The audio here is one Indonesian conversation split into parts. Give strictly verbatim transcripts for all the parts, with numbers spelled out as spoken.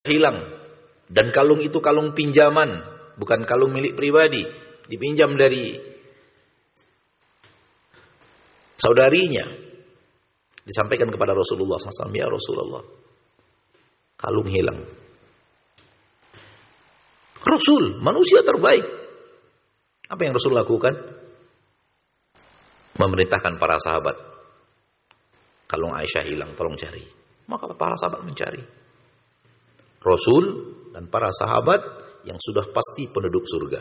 hilang. Dan kalung itu kalung pinjaman, bukan kalung milik pribadi. Dipinjam dari saudarinya. Disampaikan kepada Rasulullah shallallahu alaihi wasallam, ya Rasulullah, kalung hilang. Rasul, manusia terbaik. Apa yang Rasul lakukan? Memerintahkan para sahabat, kalung Aisyah hilang, tolong cari. Maka para sahabat mencari. Rasul dan para sahabat yang sudah pasti penduduk surga,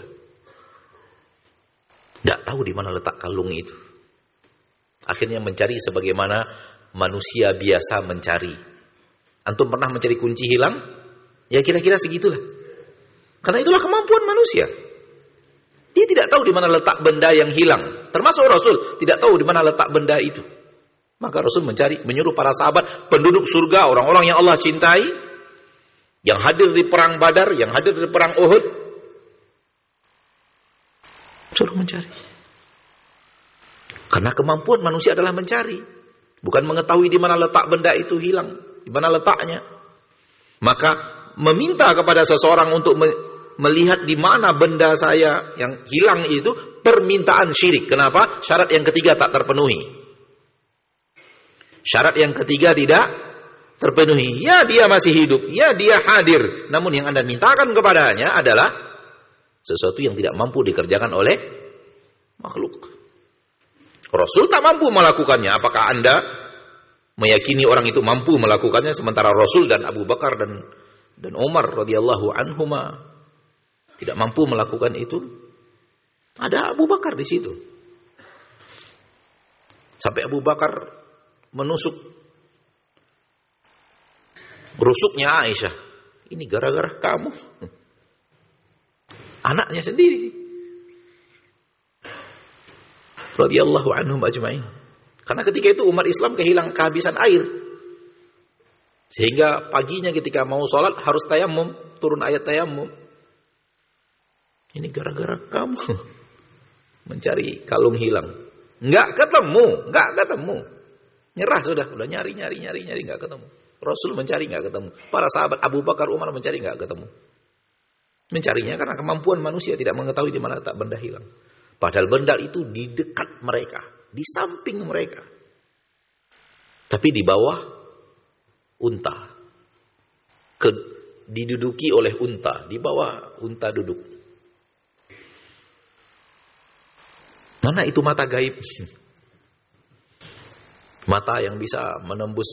tidak tahu di mana letak kalung itu. Akhirnya mencari sebagaimana manusia biasa mencari. Antum pernah mencari kunci hilang? Ya kira-kira segitulah. Karena itulah kemampuan manusia. Dia tidak tahu di mana letak benda yang hilang. Termasuk Rasul tidak tahu di mana letak benda itu. Maka Rasul mencari, menyuruh para sahabat, penduduk surga, orang-orang yang Allah cintai, yang hadir di perang Badar, yang hadir di perang Uhud, suruh mencari. Karena kemampuan manusia adalah mencari, bukan mengetahui di mana letak benda itu hilang, di mana letaknya. Maka meminta kepada seseorang untuk melihat di mana benda saya yang hilang itu, permintaan syirik. Kenapa? Syarat yang ketiga tak terpenuhi. Syarat yang ketiga tidak terpenuhi. Ya dia masih hidup, ya dia hadir. Namun yang Anda mintakan kepadanya adalah sesuatu yang tidak mampu dikerjakan oleh makhluk. Rasul tak mampu melakukannya. Apakah Anda meyakini orang itu mampu melakukannya sementara Rasul dan Abu Bakar dan dan Umar radhiyallahu anhuma tidak mampu melakukan itu? Ada Abu Bakar di situ. Sampai Abu Bakar menusuk rusuknya Aisyah. Ini gara-gara kamu. Anaknya sendiri. Radhiyallahu anhum ajma'in. Karena ketika itu umat Islam kehilangan kehabisan air. Sehingga paginya ketika mau sholat harus tayamum, turun ayat tayamum. Ini gara-gara kamu mencari kalung hilang. Enggak ketemu, enggak ketemu. Nyerah sudah, udah nyari, nyari, nyari, nyari, nggak ketemu. Rasul mencari, nggak ketemu. Para sahabat Abu Bakar, Umar mencari, nggak ketemu. Mencarinya karena kemampuan manusia tidak mengetahui di mana letak benda hilang. Padahal benda itu di dekat mereka, di samping mereka. Tapi di bawah unta. Ke, diduduki oleh unta, di bawah unta duduk. Mana itu mata gaib? Mata yang bisa menembus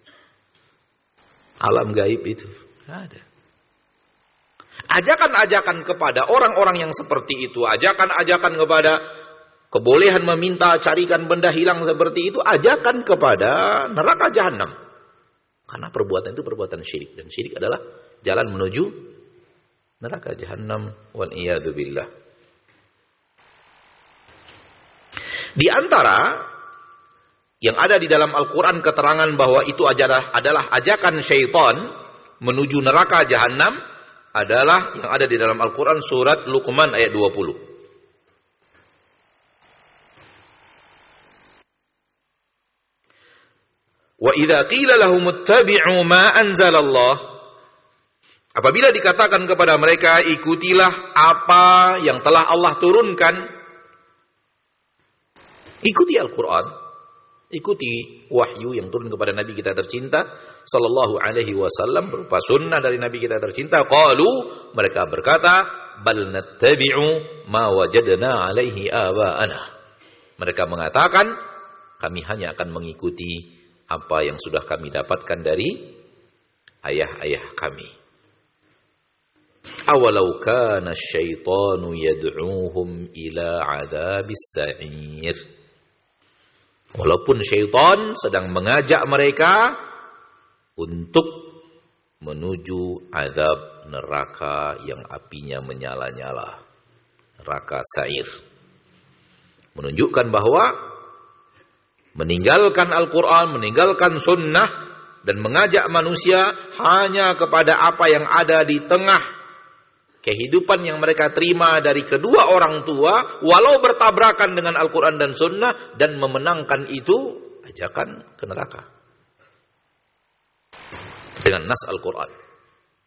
alam gaib itu. Ada. Ajakan-ajakan kepada orang-orang yang seperti itu, ajakan-ajakan kepada kebolehan meminta carikan benda hilang seperti itu, ajakan kepada neraka jahanam. Karena perbuatan itu perbuatan syirik, dan syirik adalah jalan menuju neraka jahanam. Wal iyadu billah. Di antara yang ada di dalam Al-Quran keterangan bahwa itu adalah, adalah ajakan syaitan menuju neraka jahanam adalah yang ada di dalam Al-Quran surat Luqman ayat dua puluh. Wa idza qila lahum ittabi'u ma anzalallah, apabila dikatakan kepada mereka ikutilah apa yang telah Allah turunkan, ikuti Al-Quran. Ikuti wahyu yang turun kepada Nabi kita tercinta sallallahu alaihi wasallam berupa sunnah dari Nabi kita tercinta. Qalu, mereka berkata, bal nattabi'u ma wajadna alaihi aba'ana. Mereka mengatakan, kami hanya akan mengikuti apa yang sudah kami dapatkan dari ayah-ayah kami. Awalau kana asyaitanu yad'uuhum ila 'adzabis sa'ir. Walaupun syaitan sedang mengajak mereka untuk menuju azab neraka yang apinya menyala-nyala. Neraka sa'ir. Menunjukkan bahwa meninggalkan Al-Quran, meninggalkan sunnah, dan mengajak manusia hanya kepada apa yang ada di tengah kehidupan yang mereka terima dari kedua orang tua, walau bertabrakan dengan Al-Quran dan Sunnah, dan memenangkan itu, ajakan ke neraka dengan nas Al-Quran.